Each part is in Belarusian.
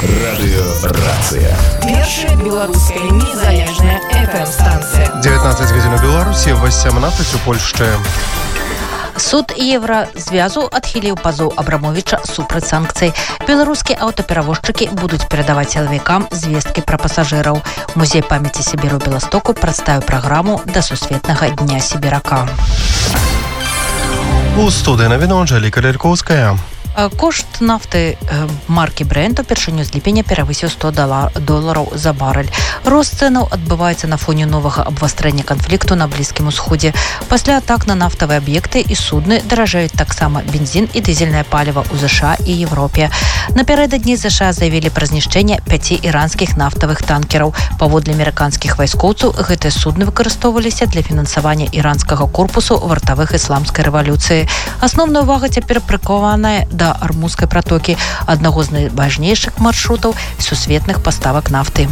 Радыёрацыя. Першая беларуская незалежная FM-станцыя. 19 гадзін у Беларусі, 18 у Польшчы. Суд Евразвязу адхіліў пазоў Абрамовіча супраць санкцый. Беларускія аўтаперавозчыкі будуць перадаваць сілавікам звесткі пра пасажыраў. Музей памяці Сібіру Беластоку прадставіў праграму да Сусветнага дня сібірака. У студыі навіну Анжэліка Лялькоўская. Кошт нафты маркі Brent упершыню з ліпеня перавысіў $100 за барэль. Рост цэнаў адбываецца на фоне новага абвастрэння канфлікту на Блізкім Усходзе. Пасля атак на нафтавыя аб'екты і судны даражаюць таксама бензін і дызельнае паліва ў ЗША і Европе. Напярэдадні ЗША заявілі пра знішчэнне 5 іранскіх нафтавых танкераў. Паводле амерыканскіх вайскоўцаў, гэтыя судны выкарыстоўваліся для фінансавання іранскага корпусу вартавых ісламскай рэвалюцыі. Асноўная ўвага цяпер прыкованая да Армузскай пратокі, аднаго з найважнейшых маршрутаў сусветных паставак нафты.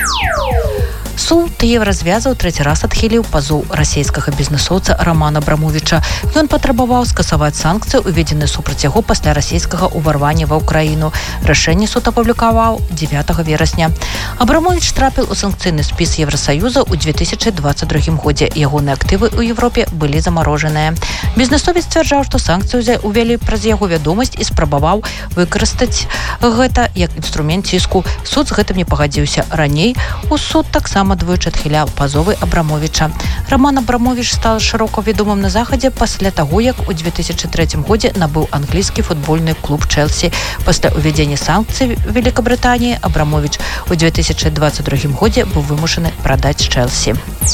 Суд Евразвяза ў трэці раз адхіліў пазоў расійскага бізнесоўца Романа Абрамовіча. Ён патрабаваў скасаваць санкцыі, уведзеныя супраць яго пасля расійскага ўварвання ва ўкраіну. Рашэнне суд апублікаваў 9 верасня. Абрамовіч трапіў у санкцыйны спіс Евросаюза ў 2022 годзе. Ягоныя актывы ў Европе былі замарожаныя. Бізнесовец сцвярджаў, што санкцыі ўвялі праз яго вядомасць і спрабаваў выкарыстаць гэта як інструмент ціску. Суд з гэтым не пагадзіўся. Раней у суд таксама двойчы адхіляў пазовы Абрамовіча. Роман Абрамовіч стаў шырока вядомым на захадзе пасля таго, як у 2003 годзе набыў англійскі футбольны клуб Чэлсі. Пасля ўвядзення санкцый Великабрытаніі Абрамовіч у 2022 годзе быў вымушаны прадаць Чэлсі.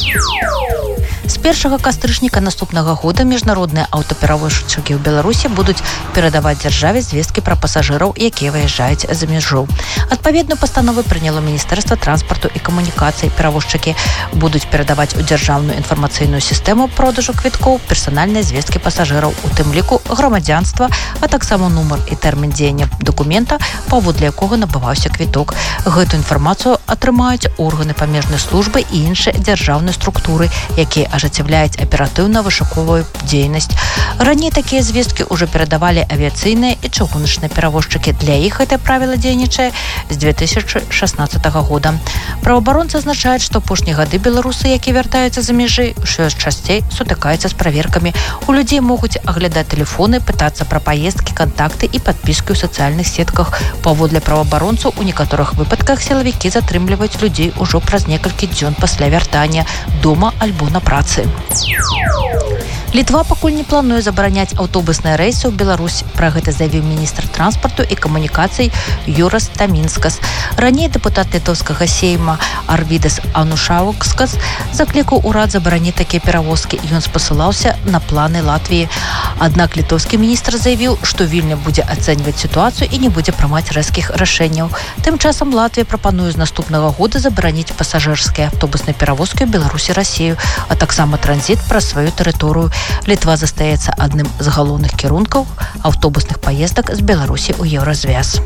З 1 кастрычніка наступнага года міжнародныя аўтаперавозчыкі ў Беларусі будуць перадаваць дзяржаве звесткі пра пасажыраў, якія выязджаюць за мяжу. Адпаведную пастанову прыняло Міністэрства транспарту і камунікацый. Перавозчыкі будуць перадаваць у дзяржаўную інфармацыйную сістэму продажу квіткоў персанальныя звесткі пасажыраў, у тым ліку грамадзянства, а таксама нумар і тэрмін дзеяння дакумента, паводле якога набываўся квіток. Гэту інфармацыю атрымаюць органы памежнай службы і іншыя дзяржаўныя структуры, якія ажыццяўляюць аператыўна-вышуковую дзейнасць. Раней такія звесткі ўжо перадавалі авіяцыйныя і чыгуначныя перавозчыкі. Для іх гэтае правіла дзейнічае з 2016 года. Праваабаронцы азначаюць, што апошнія гады беларусы, якія вяртаюцца за мяжы, ўсё часцей сутыкаюцца з праверкамі. У людзей могуць аглядаць тэлефоны, пытацца пра паездкі, кантакты і падпіскі ў сацыяльных сетках. Паводле праваабаронцаў, у некаторых выпадках сілавікі затрымліваюць людзей ужо праз некалькі дзён пасля вяртання дома альбо на працы. Літва пакуль не плануе забараняць аўтобусныя рэйсы ў Беларусь. Пра гэта заявіў міністр транспарту і камунікацый Юрас Тамінскас. Раней дэпутат літоўскага сейма Арвідас Анушаускас заклікаў урад забараніць такія перавозкі. Ён спасылаўся на планы Латвіі. Аднак літоўскі міністр заявіў, што Вільня будзе ацэньваць сітуацыю і не будзе прымаць рэзкіх рашэнняў. Тым часам Латвія прапануе з наступнага года забараніць пасажырскія аўтобусныя перавозкі ў Беларусі і Расію, а таксама транзіт праз сваю тэрыторыю. Літва застаецца адным з галоўных кірункаў аўтобусных паездак з Беларусі ў Еўразвяз.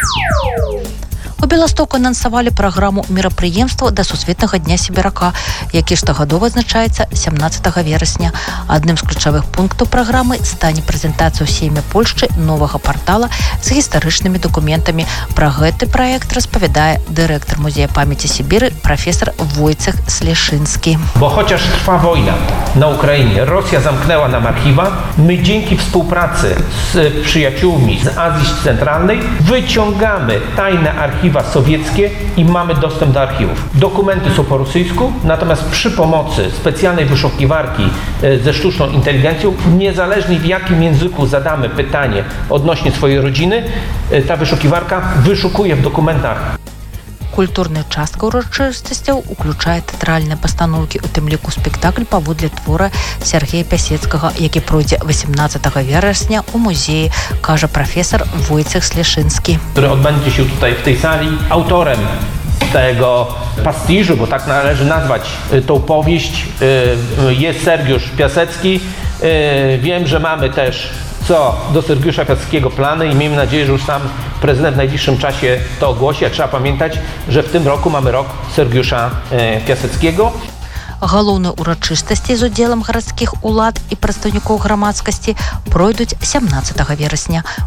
У Беластоку анансавалі праграму мерапрыемстваў да Сусветнага дня сібірака, які штогадова адзначаецца 17 верасня. Адным з ключавых пунктаў праграмы стане прэзентацыя ў сейме Польшчы новага партала з гістарычнымі дакументамі. Пра гэты праект распавядае дырэктар Музея памяці Сібіры професор Wojciech Śleszyński. Bo chociaż trwa wojna na Ukrainie, Rosja zamknęła nam archiwa, my dzięki współpracy z przyjaciółmi z Azji Centralnej wyciągamy tajne archiwa sowieckie i mamy dostęp do archiwów. Dokumenty są po rosyjsku, natomiast przy pomocy specjalnej wyszukiwarki ze sztuczną inteligencją, niezależnie w jakim języku zadamy pytanie odnośnie swojej rodziny, ta wyszukiwarka wyszukuje w dokumentach. Культурная частка ўрачыстасцяў уключае тэатральныя пастаноўкі, у тым ліку спектакль паводле твора Сергея Пясецкага, які пройдзе 18 верасня у музеі, кажа професор Wojciech Śleszyński. Który odbędzie się tutaj w tej sali. Autorem tego pastiżu, bo tak należy nazwać tą powieść, jest Sergiusz Piasecki. Wiem, że mamy też co do Sergiusza Piaseckiego plany i miejmy nadzieję, że już sam prezydent w najbliższym czasie to ogłosi. A trzeba pamiętać, że w tym roku mamy rok Sergiusza Piaseckiego. Галоўныя урачыстасці з удзелам гарадскіх улад і прадстаўнікоў грамадскасці пройдуць 17 верасня